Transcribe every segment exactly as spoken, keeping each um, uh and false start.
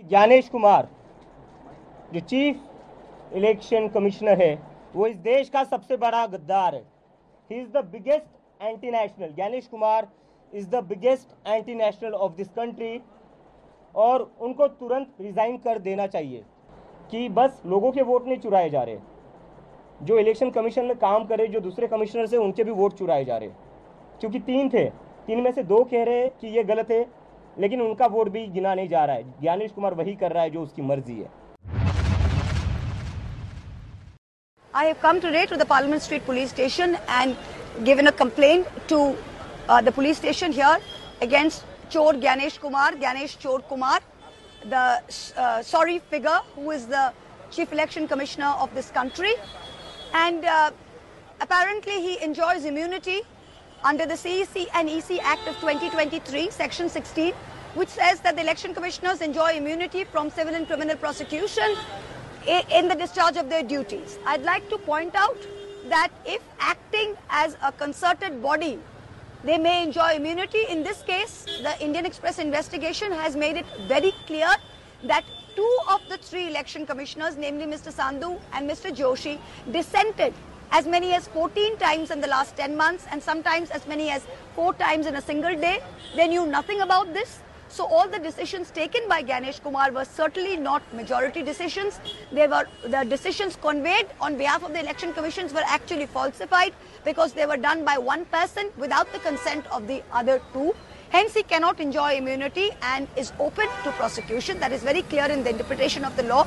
ज्ञानेश कुमार जो chief election commissioner है वो इस देश का सबसे बड़ा गद्दार है। He is the biggest anti national. Gyanesh Kumar is the biggest anti national of this country और उनको तुरंत रिजाइन कर देना चाहिए कि बस लोगों के वोट नहीं चुराए जा रहे। जो इलेक्शन कमीशन में काम करे, जो दूसरे कमिश्नर से, उनके भी वोट चुराए जा रहे, क्योंकि तीन थे, तीन में से दो कह रहे हैं कि ये गलत है, लेकिन उनका वोट भी गिना नहीं जा रहा है। ज्ञानेश कुमार वही कर रहा है जो उसकी मर्जी है। I have come today to the Parliament Street Police Station and given a complaint to uh, the police station here against Chor Gyanesh Kumar, Gyanesh Chor Kumar, the uh, sorry figure who is the Chief Election Commissioner of this country. And uh, apparently he enjoys immunity under the C E C and E C Act of twenty twenty-three, Section sixteen, which says that the election commissioners enjoy immunity from civil and criminal prosecution in the discharge of their duties. I'd like to point out that if acting as a concerted body, they may enjoy immunity. In this case, the Indian Express investigation has made it very clear that two of the three election commissioners, namely Mister Sandhu and Mister Joshi, dissented as many as fourteen times in the last ten months and sometimes as many as four times in a single day. They knew nothing about this. So all the decisions taken by Gyanesh Kumar were certainly not majority decisions. They were, the decisions conveyed on behalf of the election commissions were actually falsified because they were done by one person without the consent of the other two. Hence he cannot enjoy immunity and is open to prosecution. That is very clear in the interpretation of the law.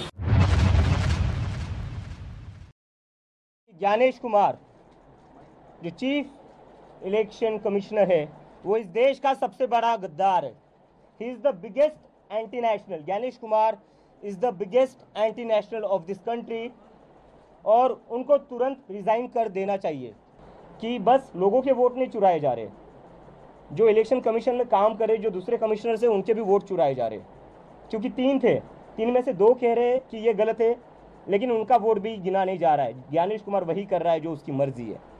Gyanesh Kumar जो chief election commissioner है वो इस देश का सबसे बड़ा गद्दार है। He is the biggest anti national. Gyanesh Kumar is the biggest anti national of this country और उनको तुरंत रिजाइन कर देना चाहिए कि बस लोगों के वोट नहीं चुराए जा रहे। जो इलेक्शन कमीशन में काम करे, जो दूसरे कमिश्नर से, उनके भी वोट चुराए जा रहे, क्योंकि तीन थे, तीन में से दो कह रहे हैं कि ये गलत है, लेकिन उनका वोट भी गिना नहीं जा रहा है। ज्ञानेश कुमार वही कर रहा है जो उसकी मर्जी है।